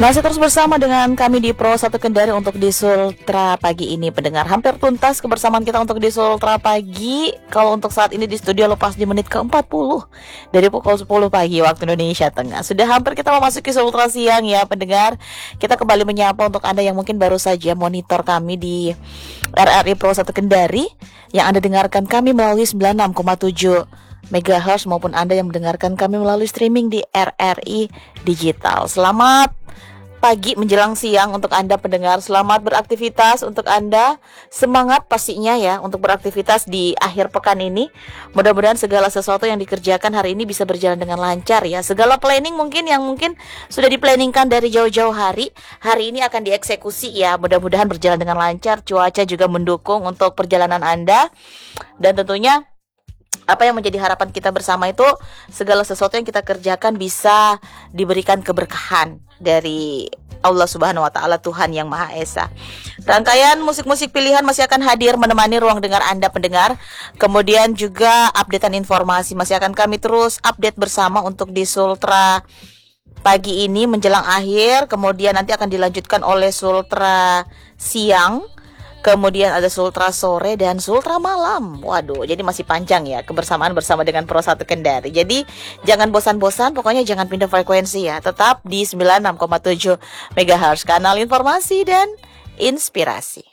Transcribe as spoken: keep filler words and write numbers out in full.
Masih terus bersama dengan kami di Pro satu Kendari untuk di Sultra pagi ini, pendengar. Hampir tuntas kebersamaan kita untuk di Sultra pagi. Kalau untuk saat ini di studio lepas di menit ke empat puluh dari pukul sepuluh pagi waktu Indonesia Tengah. Sudah hampir kita memasuki Sultra siang ya, pendengar. Kita kembali menyapa untuk Anda yang mungkin baru saja monitor kami di R R I Pro satu Kendari, yang Anda dengarkan kami melalui sembilan puluh enam koma tujuh megahertz, maupun Anda yang mendengarkan kami melalui streaming di R R I Digital. Selamat pagi menjelang siang untuk Anda pendengar. Selamat beraktivitas untuk Anda. Semangat pastinya ya untuk beraktivitas di akhir pekan ini. Mudah-mudahan segala sesuatu yang dikerjakan hari ini bisa berjalan dengan lancar ya. Segala planning mungkin yang mungkin sudah diplanningkan dari jauh-jauh hari, hari ini akan dieksekusi ya. Mudah-mudahan berjalan dengan lancar. Cuaca juga mendukung untuk perjalanan Anda. Dan tentunya apa yang menjadi harapan kita bersama itu, segala sesuatu yang kita kerjakan bisa diberikan keberkahan dari Allah Subhanahu wa Ta'ala, Tuhan Yang Maha Esa. Rangkaian musik-musik pilihan masih akan hadir menemani ruang dengar Anda pendengar. Kemudian juga updatean informasi masih akan kami terus update bersama untuk di Sultra pagi ini menjelang akhir. Kemudian nanti akan dilanjutkan oleh Sultra siang. Kemudian ada Sultra sore dan Sultra malam. Waduh, jadi masih panjang ya kebersamaan bersama dengan Pro satu Kendari. Jadi jangan bosan-bosan, pokoknya jangan pindah frekuensi ya. Tetap di sembilan puluh enam koma tujuh megahertz, kanal informasi dan inspirasi.